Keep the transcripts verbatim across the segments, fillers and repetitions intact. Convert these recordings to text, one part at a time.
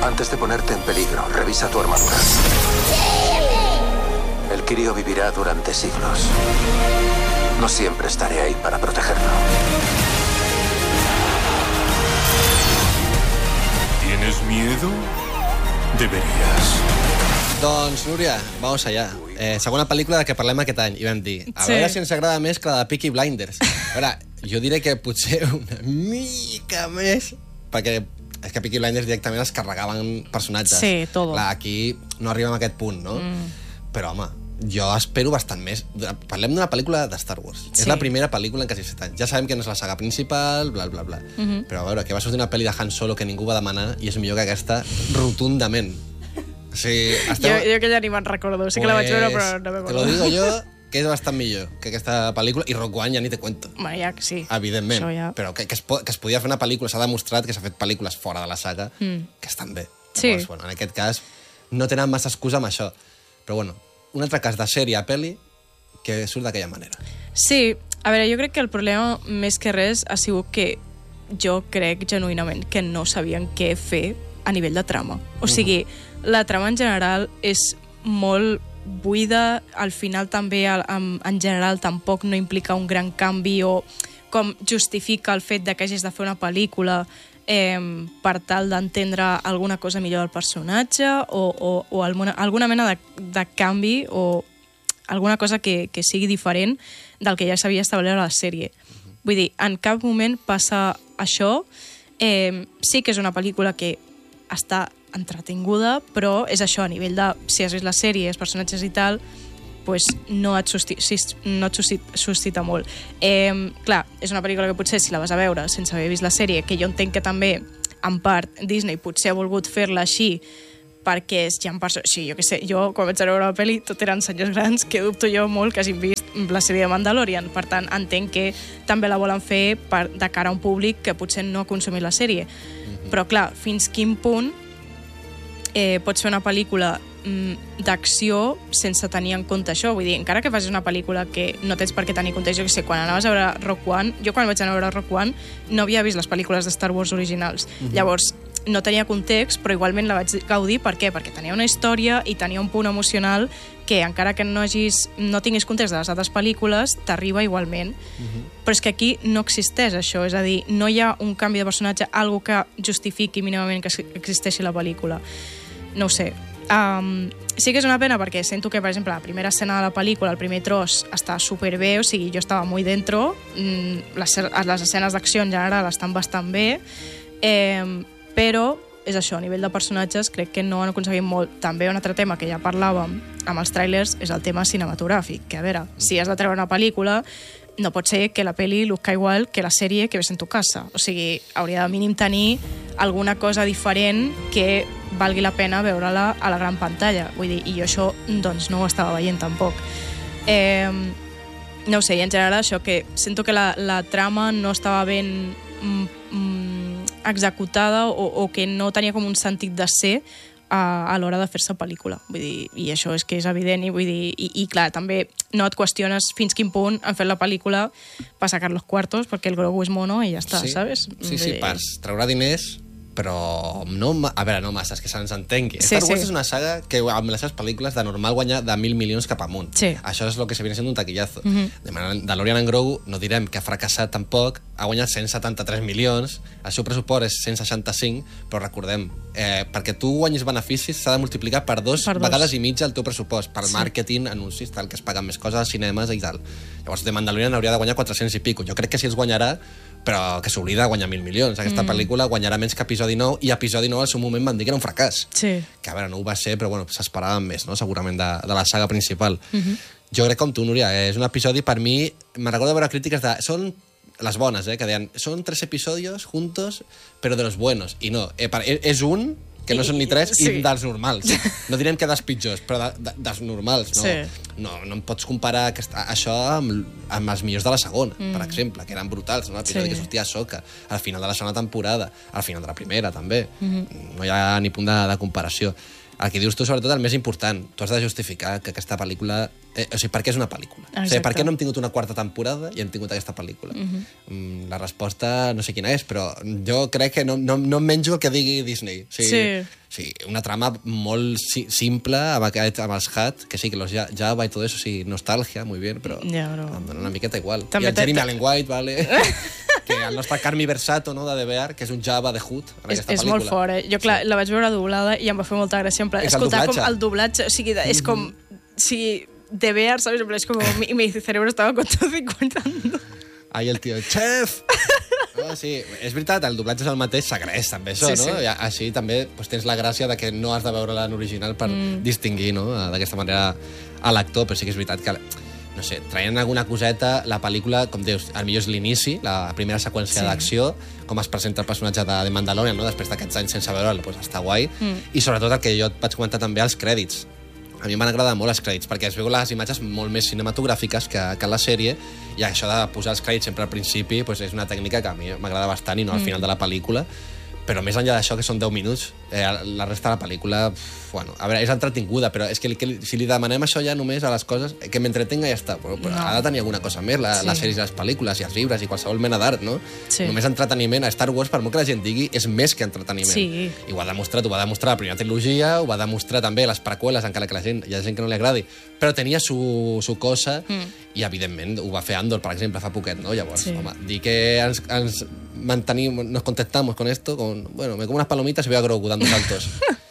Antes de ponerte en peligro, revisa tu armadura. El crío vivirá durante siglos. No siempre estaré ahí para protegerlo. ¿Tienes miedo? Deberías. Doncs, Núria, vamos allá. Eh, segona pel·lícula de què parlem aquest any, i vam dir, a Sí. veure si ens agrada més que la de Peaky Blinders. A veure, jo diré que potser una mica més, perquè és que Peaky Blinders directament es carregaven personatges. Sí, todo. Clar, aquí no arribem a aquest punt, no? Mm. Però, home, jo espero bastant més. Parlem d'una pel·lícula de Star Wars. Sí. És la primera pel·lícula en quasi set anys. Ja sabem que no és la saga principal, bla, bla, bla. Mm -hmm. Però, a veure, que va sortir una pel·li de Han Solo que ningú va demanar i és millor que aquesta rotundament. O sigui, estem... Jo, jo aquella ni me'n recordo. Sí que la vaig veure, però no me'n Te lo digo jo, que és bastant millor que aquesta pel·lícula, i Rogue One ja ni te cuento. Home, ja que sí. Evidentment. Això ja. Però que, que, es po que es podia fer una pel·lícula, s'ha demostrat que s'ha fet pel·lícules fora de la saga mm. que estan bé. Sí. Llavors, bueno, en aquest cas, no tenen massa excusa amb això. Però, bueno, un altre cas de sèrie a pel·li que surt d'aquella manera. Sí, a veure, jo crec que el problema més que res ha sigut que jo crec genuïnament que no sabien què fer a nivell de trama. O sigui, la trama en general és molt buida, al final també en, en general tampoc no implica un gran canvi o com justifica el fet de que hagis de fer una pel·lícula eh, per tal d'entendre alguna cosa millor del personatge o, o, o alguna, alguna mena de, de canvi o alguna cosa que, que sigui diferent del que ja s'havia establert a la sèrie. Vull dir, en cap moment passa això. Eh, sí que és una pel·lícula que està entretinguda, però és això, a nivell de, si has vist la sèrie, els personatges i tal, pues no et, suscita, no et suscita, suscita molt. Eh, clar, és una pel·lícula que potser si la vas a veure sense haver vist la sèrie, que jo entenc que també, en part, Disney potser ha volgut fer-la així perquè hi ha persones... Sí, jo què sé, jo quan vaig a veure la pel·li tot eren senyors grans que dubto jo molt que hagin vist la sèrie de Mandalorian. Per tant, entenc que també la volen fer per, de cara a un públic que potser no ha consumit la sèrie. Mm-hmm. Però clar, fins quin punt eh, pots fer una pel·lícula mm, d'acció sense tenir en compte això? Vull dir, encara que facis una pel·lícula que no tens per què tenir en compte, jo què sé, quan anaves a veure Rogue One, jo quan vaig anar a veure Rogue One no havia vist les pel·lícules de Star Wars originals. Mm-hmm. Llavors, no tenia context, però igualment la vaig gaudir. Per què? Perquè tenia una història i tenia un punt emocional que, encara que no, hagis, no tinguis context de les altres pel·lícules, t'arriba igualment. Uh-huh. Però és que aquí no existeix això, és a dir, no hi ha un canvi de personatge, algo que justifiqui mínimament que existeixi la pel·lícula. No ho sé. Um, sí que és una pena perquè sento que, per exemple, la primera escena de la pel·lícula, el primer tros, està superbé, o sigui, jo estava molt dentro, mm, les, les escenes d'acció en general estan bastant bé, eh, però és això, a nivell de personatges crec que no han aconseguit molt. També un altre tema que ja parlàvem amb els trailers és el tema cinematogràfic, que a veure, si has de treure una pel·lícula no pot ser que la pel·li luzca igual que la sèrie que ves en tu casa. O sigui, hauria de mínim tenir alguna cosa diferent que valgui la pena veure-la a la gran pantalla. Vull dir, i jo això doncs no ho estava veient tampoc. Eh, no ho sé, i en general això, que sento que la, la trama no estava ben mm, mm, executada o, o que no tenia com un sentit de ser a, a l'hora de fer-se pel·lícula. Vull dir, i això és que és evident, i vull dir, i, i clar, també no et qüestiones fins quin punt han fet la pel·lícula per sacar los cuartos, perquè el Grogu és mono i ja està, sí, ¿sabes? Sí, sí, per treure diners, però no, a veure, no massa, és que se'ns entengui. Sí, Star Wars sí. és una saga que amb les seves pel·lícules de normal guanya de mil milions cap amunt. Sí. Això és el que se viene sent un taquillazo. Mhm. Mm-hmm. De Mandalorian en Grogu no direm que ha fracassat tampoc, ha guanyat cent setanta-tres milions, el seu pressupost és cent seixanta-cinc, però recordem, eh, perquè tu guanyis beneficis s'ha de multiplicar per dos, Per dos. vegades i mitja el teu pressupost, per Sí. màrqueting, anuncis, tal, que es paguen més coses, cinemes i tal. Llavors, de Mandalorian hauria de guanyar quatre-cents i pico. Jo crec que sí els guanyarà, però que s'oblida de guanyar mil milions. Aquesta mm. pel·lícula guanyarà menys que episodi nou, i episodi nou al seu moment van dir que era un fracàs. Sí. Que, a veure, no ho va ser, però bueno, s'esperaven més, no? Segurament, de, de la saga principal. Mm-hmm. Jo crec com tu, Núria, és un episodi, per mi, me recordo veure crítiques de... Són les bones, eh, que deien, són tres episodios juntos, però de los buenos. I no, eh, és un, que no són ni tres, sí. i dels normals. No direm que dels pitjors, però de, de, dels normals, no? Sí. No, no em pots comparar aquesta, això amb, amb els millors de la segona, mm. per exemple, que eren brutals, no? L'episodi sí. que sortia a Ahsoka, al final de la segona temporada, al final de la primera, també. Mm-hmm. No hi ha ni punt de, de comparació. El que dius tu, sobretot, el més important, tu has de justificar que aquesta pel·lícula... Eh, o sigui, per què és una pel·lícula? Exacte. O sigui, per què no hem tingut una quarta temporada i hem tingut aquesta pel·lícula? Mm-hmm. Mm, la resposta no sé quina és, però jo crec que no, no, no em menjo el que digui Disney. O sigui, sí. sigui, una trama molt si simple, amb, aquest, amb els Hat, que sí, que los Java i tot eso, sí, nostàlgia, muy bien, però ja, però... em dona una miqueta igual. També I el Jeremy Allen White, vale? que el nostre Carmi Versato, no, de D B R, que és un Java de Hood en és, aquesta és pel·lícula. molt fort, eh? Jo, clar, sí. la vaig veure doblada i em va fer molta gràcia, en plan, és el escoltar doblatge. com el doblatge, o sigui, és com... Si D B R, ¿sabes? És com mi, mi cerebro estava contando y contando. Ahí el tio, chef! No, sí, és veritat, el doblatge és el mateix, s'agraeix també això, sí, no? Sí. I així també pues, tens la gràcia de que no has de veure l'en original per mm. distingir, no?, d'aquesta manera a l'actor, però sí que és veritat que, no sé, traient alguna coseta, la pel·lícula, com dius, al millor és l'inici, la primera seqüència sí. d'acció, com es presenta el personatge de, de Mandalorian, no?, després d'aquests anys sense veure'l, pues, està guai, mm. i sobretot el que jo et vaig comentar també, els crèdits. A mi em van agradar molt els crèdits, perquè es veu les imatges molt més cinematogràfiques que, que la sèrie, i això de posar els crèdits sempre al principi pues, és una tècnica que a mi m'agrada bastant, i no al final de la pel·lícula, però més enllà d'això, que són deu minuts, eh, la resta de la pel·lícula, pf, bueno, a veure, és entretinguda, però és que, que si li demanem això ja només a les coses, que m'entretenga ja està, però, però no. ha de tenir alguna cosa més, la, sí. les sèries, les pel·lícules i els llibres i qualsevol mena d'art, no? Sí. Només entreteniment a Star Wars, per molt que la gent digui, és més que entreteniment. Sí. I ho ha demostrat, ho va demostrar la primera trilogia, ho va demostrar també les preqüeles, encara que la gent, hi ha gent que no li agradi, però tenia su, su cosa, mm. i evidentment ho va fer Andor, per exemple, fa poquet, no? Llavors, sí. home, dir que ens, ens mantenim, nos contentamos con esto, con, bueno, me como unas palomitas y veo a Grogu dando saltos.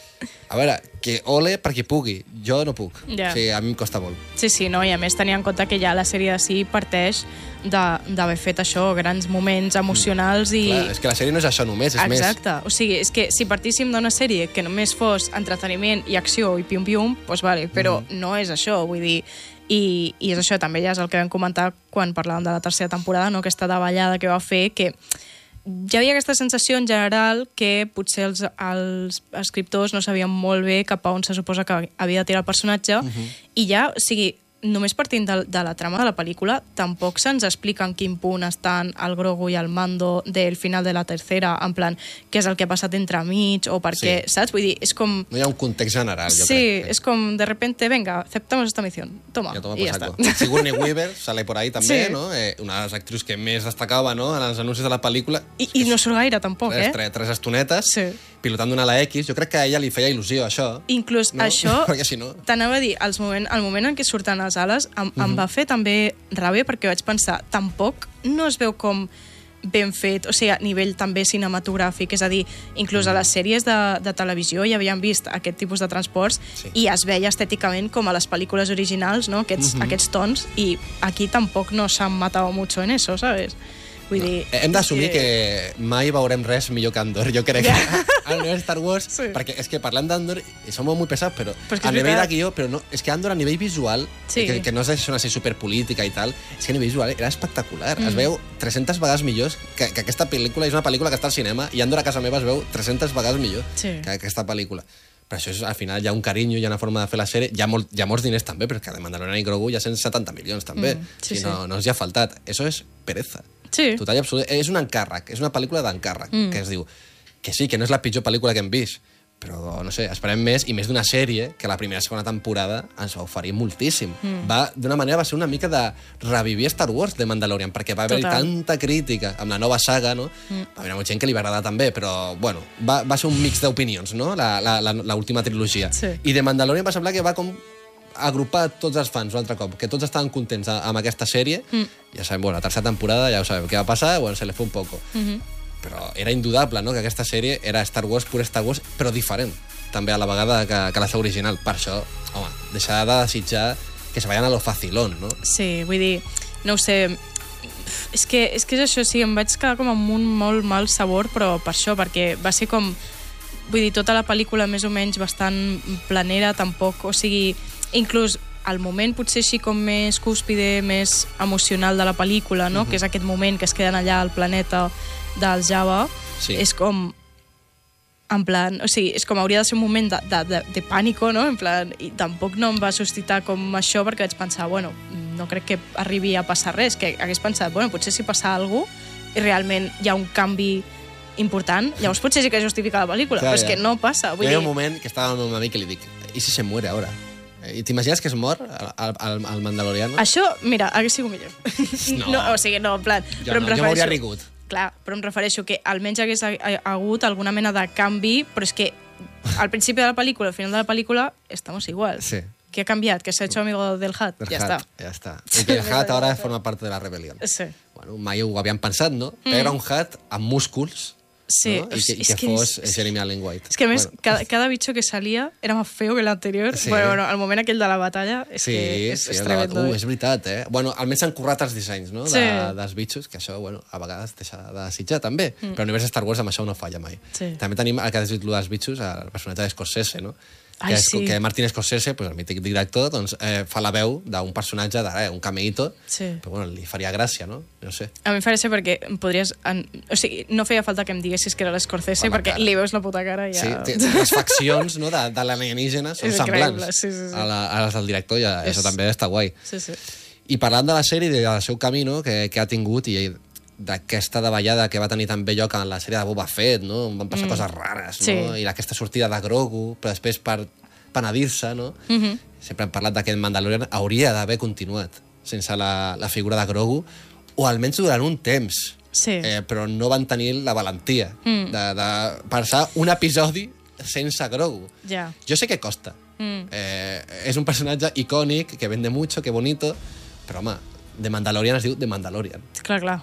A veure, que ole per qui pugui, jo no puc. Yeah. O sigui, a mi em costa molt. Sí, sí, no, i a més tenir en compte que ja la sèrie de sí parteix d'haver fet això, grans moments emocionals i... Clar, és que la sèrie no és això només, és Exacte. més. Exacte, o sigui, és que si partíssim d'una sèrie que només fos entreteniment i acció i pium-pium, doncs vale, però mm. no és això, vull dir... I, i és això, també ja és el que vam comentar quan parlàvem de la tercera temporada, no? Aquesta davallada que va fer, que ja hi havia aquesta sensació en general que potser els, els escriptors no sabien molt bé cap a on se suposa que havia de tirar el personatge, uh-huh. i ja, o sigui, només partint de, de la trama de la pel·lícula, tampoc se'ns explica en quin punt estan el Grogu i el Mando del final de la tercera, en plan, què és el que ha passat entre mig, o per què, sí. saps? Vull dir, és com... No hi ha un context general, jo sí, crec. Sí, és com, de repente, venga, aceptamos esta misión, toma, ja, toma i ja està. Sigourney Weaver sale por ahí també, sí. no? Eh, una de les actrius que més destacava, no?, en els anuncis de la pel·lícula. I, i no surt gaire, tampoc, tres, eh? Tres, tres estonetes, sí. pilotant d'una ala X. Jo crec que a ella li feia il·lusió, això. Inclús no? això, perquè si no... t'anava a dir, el moment, el moment en què surten les ales, em, mm-hmm. em va fer també ràbia, perquè vaig pensar, tampoc no es veu com ben fet, o sigui, a nivell també cinematogràfic, és a dir, inclús a les sèries de, de televisió ja havíem vist aquest tipus de transports sí. i es veia estèticament com a les pel·lícules originals, no?, aquests, mm-hmm. aquests tons, i aquí tampoc no s'han matat mucho en eso, ¿sabes? Vull dir... No. Hem d'assumir que... que mai veurem res millor que Andor, jo crec. Yeah. Al nivell Star Wars, sí. perquè és que parlem d'Andor i som molt pesats, però, però a nivell de guió, però no, és que Andor a nivell visual, sí. que, que no és una sèrie superpolítica i tal, és que a nivell visual era espectacular. Mm. Es veu tres-centes vegades millor que, que aquesta pel·lícula, és una pel·lícula que està al cinema, i Andor a casa meva es veu tres-centes vegades millor sí. que aquesta pel·lícula. Però això és, al final, hi ha un carinyo, hi ha una forma de fer la sèrie, hi ha, molt, hi ha molts diners també, però que de Mandalorian i Grogu hi ha cent setanta milions també, mm, sí, si no, sí. no els hi ha faltat. Això és pereza. Sí. Total i absolut. És un encàrrec, és una pel·lícula d'encàrrec, mm. que es diu que sí, que no és la pitjor pel·lícula que hem vist, però, no sé, esperem més, i més d'una sèrie que la primera i segona temporada ens va oferir moltíssim. Mm. Va, d'una manera, va ser una mica de revivir Star Wars de Mandalorian, perquè va haver tanta crítica amb la nova saga, no? Mm. Va haver molta gent que li va agradar també, però, bueno, va, va ser un mix d'opinions, no?, l'última trilogia. Sí. I de Mandalorian va semblar que va com agrupar tots els fans un altre cop, que tots estaven contents amb aquesta sèrie. Mm. Ja sabem, bueno, la tercera temporada ja ho sabem, què va passar, bueno, se le fue un poco. Mm-hmm. Però era indudable, no?, que aquesta sèrie era Star Wars, pur Star Wars, però diferent, també a la vegada que, que la seva original. Per això, home, deixar de desitjar que se vayan a lo facilón, no? Sí, vull dir, no ho sé, és que és, que és això, sí, em vaig quedar com amb un molt mal sabor, però per això, perquè va ser com, vull dir, tota la pel·lícula més o menys bastant planera, tampoc, o sigui, inclús al moment potser així com més cúspide, més emocional de la pel·lícula, no? Uh-huh. Que és aquest moment que es queden allà al planeta del Java, sí. és com en plan, o sigui, és com hauria de ser un moment de, de, de, de pànico, no? En plan, i tampoc no em va suscitar com això, perquè vaig pensar, bueno, no crec que arribi a passar res, que hagués pensat, bueno, potser si passa alguna cosa i realment hi ha un canvi important, llavors potser sí que justifica la pel·lícula, clar, però és ja. que no passa. Vull hi ha dir... un moment que estava amb el meu amic i li dic, i si se muere ara? I t'imagines que es mor el, el, el Mandaloriano? Això, mira, hagués sigut millor. No. no, o sigui, no, en plan... Jo però no, em refereixo, jo m'hauria rigut. Clar, però em refereixo que almenys hagués hagut alguna mena de canvi, però és que al principi de la pel·lícula, al final de la pel·lícula, estamos igual. Sí. ¿Qué ha cambiado? ¿Que se ha hecho amigo del Hat? Del ya Hat, está. Ya está. Y que el Hat ahora forma parte de la rebelión. Sí. Bueno, mai ho havien pensat, no? Mm. Era un Hat amb músculs, sí. ¿no? Y que, y es que, que fos es, Jeremy Allen White. Es que, a més, bueno. cada, cada bicho que salía era más feo que l'anterior. Sí. Bueno, bueno, al moment aquell de la batalla és Sí, que és, sí, és el tremendo. debat. Uh, és veritat, eh? Bueno, almenys han currat els dissenys, no? De, Sí. dels bitxos, que això, bueno, a vegades deixa de desitjar, també. Mm. Però l'univers de Star Wars amb això no falla mai. Sí. També tenim, el que has dit, lo dels bitxos, el personatge d'Scorsese, no? Ai, que, és, sí. que Martin Scorsese, pues, el mític director, doncs, eh, fa la veu d'un personatge, de, eh, un cameíto, Sí. però bueno, li faria gràcia, no? No sé. A mi em fa gràcia perquè em podries... En... O sigui, no feia falta que em diguessis que era l'Scorsese Per la perquè cara. li veus la puta cara i ja... Sí, té, les faccions, no, de, de l'alienígena són És semblants increïble, sí, sí, sí. A, la, a les del director, i És- això també està guai. Sí, sí. I parlant de la sèrie i del seu camí, no, que, que ha tingut, i d'aquesta davallada que va tenir també lloc en la sèrie de Boba Fett, no? On van passar mm. coses rares, Sí. no? I aquesta sortida de Grogu, però després per penedir-se, no? Mm -hmm. Sempre hem parlat d'aquest Mandalorian, hauria d'haver continuat sense la, la figura de Grogu, o almenys durant un temps. Sí. Eh, però no van tenir la valentia Mm. de, de passar un episodi sense Grogu. Ja. Jo sé que costa. Mm. Eh, és un personatge icònic, que vende mucho, que bonito, però, home, de Mandalorian es diu de Mandalorian. Clar, clar.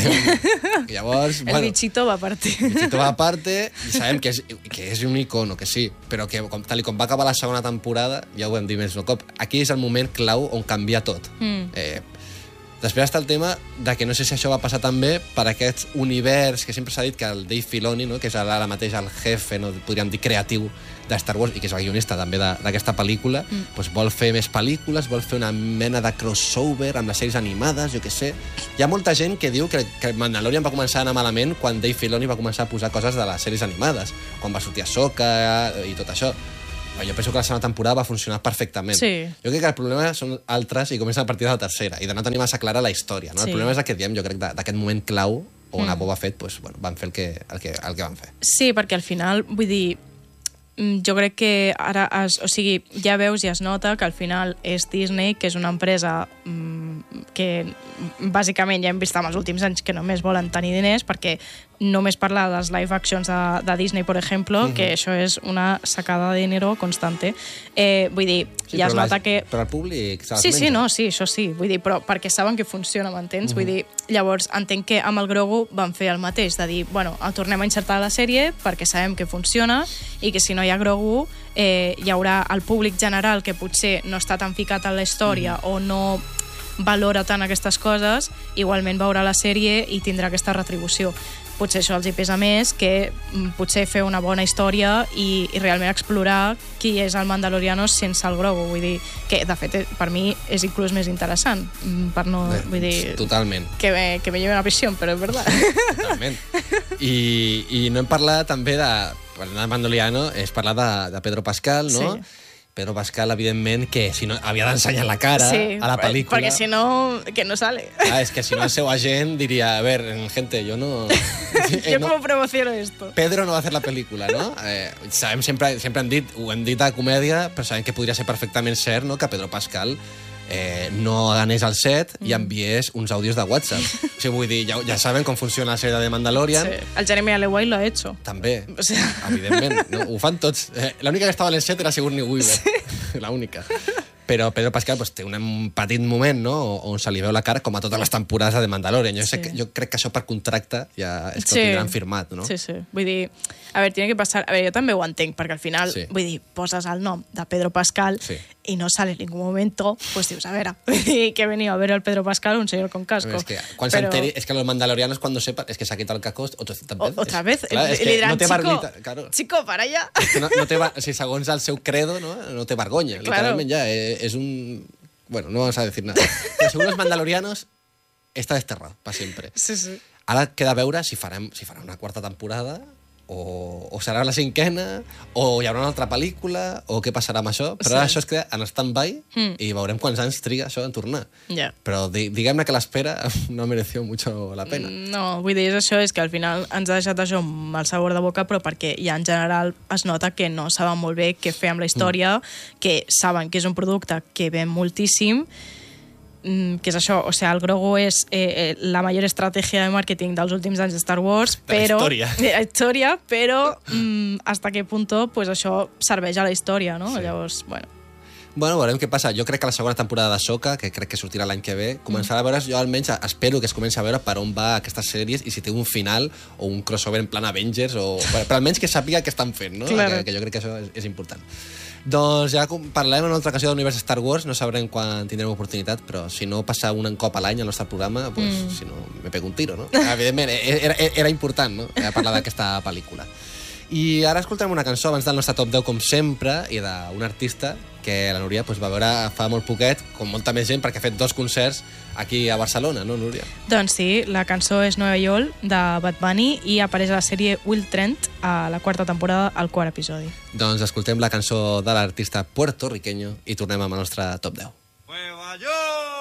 Eh, llavors, El bueno, bichito va a partir. el bichito va a parte, i sabem que és, que és un icono, que sí, però que com, tal i com va acabar la segona temporada, ja ho hem dit més un cop, aquí és el moment clau on canvia tot. Mm. Eh, després està el tema de que no sé si això va passar també per aquest univers que sempre s'ha dit que el Dave Filoni, no, que és ara mateix el jefe, no, podríem dir, creatiu de Star Wars i que és el guionista també de- d'aquesta pel·lícula, mm. doncs vol fer més pel·lícules, vol fer una mena de crossover amb les sèries animades, jo què sé. Hi ha molta gent que diu que, que Mandalorian va començar a anar malament quan Dave Filoni va començar a posar coses de les sèries animades, quan va sortir Ahsoka i tot això. Però jo penso que la segona temporada va funcionar perfectament. Sí. Jo crec que el problema són altres i comencen a partir de la tercera i de no tenir massa clara la història. No? Sí. El problema és el que diem, jo crec, de- d'aquest moment clau on Mm. a Boba Fett pues, bueno, van fer el que, el, que, el que van fer. Sí, perquè al final, vull dir, mm, jo crec que ara, es, o sigui, ja veus i es nota que al final és Disney, que és una empresa mm, que bàsicament ja hem vist en els últims anys que només volen tenir diners, perquè només parlar dels live actions de, de Disney, per exemple, uh -huh. que això és una sacada de dinero constante. Eh, vull dir, Sí, ja però es la- nota que... Però el públic se les Sí, sí, menja. no, sí, això sí, vull dir, però perquè saben que funciona, m'entens? Vull dir, llavors entenc que amb el Grogu van fer el mateix, de dir, bueno, el tornem a insertar a la sèrie perquè sabem que funciona i que si no hi ha Grogu eh, hi haurà el públic general que potser no està tan ficat en la història o no valora tant aquestes coses, igualment veurà la sèrie i tindrà aquesta retribució. Potser això els hi pesa més que mm, potser fer una bona història i, i realment explorar qui és el Mandaloriano sense el Grogu. Vull dir, que de fet eh, per mi és inclús més interessant, mm, per no, Eh, vull dir, Totalment. que me, que me lleven a prisión, però és verdad. Totalment. I, I no hem parlat també de... Parlant de Mandaloriano, és parlar de, de Pedro Pascal, no? Sí. Pedro Pascal, evidentment, que si no, havia d'ensenyar la cara Sí, a la pel·lícula. perquè si no, que no sale. Ah, és que si no el seu agent diria, a ver, gente, yo no... eh, Yo no- cómo promociono esto. Pedro no va a hacer la pel·lícula, no? Eh, sabem, sempre, sempre hem dit, ho hem dit a comèdia, però sabem que podria ser perfectament cert, no?, que Pedro Pascal eh, no anés al set i enviés uns àudios de WhatsApp. O sigui, vull dir, ja, ja saben com funciona la sèrie de Mandalorian. Sí. El Jeremy Allen White lo ha hecho. També, O sea- evidentment. No? Ho fan tots. Eh, L'única que estava en el set era Sigourney Weaver. Sí. L'única. Però Pedro Pascal pues, té un petit moment, no?, on se li veu la cara, com a totes les temporades de Mandalorian. Jo, sé Sí. que, jo crec que això per contracte ja és que Sí. ho tindran firmat, no? Sí, sí. Vull dir, a veure, tiene que passar... A veure, jo també ho entenc, perquè al final, Sí. vull dir, poses el nom de Pedro Pascal Sí. y no sale en ningún momento, pues dius, a ver, que he venido a ver al Pedro Pascal, un señor con casco. Es que quan Pero- s'enteri, es que los mandalorianos cuando sepan, es que se ha quitado el casco ochocientas O- veces. Otra vez, Clar, és li que diran, no té chico, barbita, claro. chico, para allá. És que no, no té, bar- o sigui, segons el seu credo, no, no té vergonya, Claro. literalment ja. eh, És un... Bueno, no vamos a decir nada. Pero según los mandalorianos, está desterrado para siempre. Sí, sí. Ara queda veure si farem, si farà una quarta temporada o, o serà la cinquena o hi haurà una altra pel·lícula o què passarà amb això, però Sí. ara això es queda en stand-by Mm. i veurem quants anys triga això en tornar. Ja. Però di, diguem-ne que l'espera no ha mereció mucho la pena. No, vull dir, és això, és que al final ens ha deixat això amb el sabor de boca, però perquè ja en general es nota que no saben molt bé què fer amb la història, mm. que saben que és un producte que ven moltíssim, que és això, o sigui, el Grogu és eh, la major estratègia de màrqueting dels últims anys de Star Wars, de però... la història. De la història, però mm, hasta qué punto pues, això serveix a la història, no? Sí. Llavors, bueno... Bueno, veurem què passa. Jo crec que la segona temporada d'Ahsoka, que crec que sortirà l'any que ve, començarà a veure, jo almenys espero que es comenci a veure per on va aquestes sèries i si té un final o un crossover en plan Avengers, o, però almenys que sàpiga què estan fent, no? Claro. Que, que jo crec que això és, és important. Doncs ja parlarem en una altra ocasió de l'univers Star Wars, no sabrem quan tindrem oportunitat, però si no passa un cop a l'any al nostre programa, pues, mm. si no, me pego un tiro, no? Evidentment, era, era important, no?, parlar d'aquesta pel·lícula. I ara escoltarem una cançó abans del nostre top deu, com sempre, i d'un artista que la Núria pues, va veure fa molt poquet, com molta més gent, perquè ha fet dos concerts aquí a Barcelona, no, Núria? Doncs sí, la cançó és Nueva York, de Bad Bunny, i apareix a la sèrie Will Trent, a la quarta temporada, al quart episodi. Doncs escoltem la cançó de l'artista puertorriqueño i tornem amb el nostre top deu. Nueva York!